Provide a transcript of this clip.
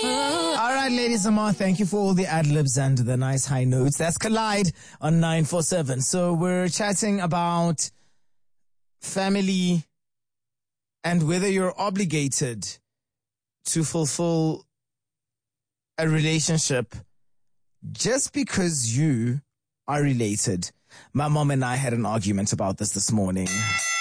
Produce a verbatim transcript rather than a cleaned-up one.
All right, ladies and gentlemen, thank you for all the ad-libs and the nice high notes. That's Collide on nine four seven. So we're chatting about family and whether you're obligated to fulfill a relationship just because you are related. My mom and I had an argument about this this morning.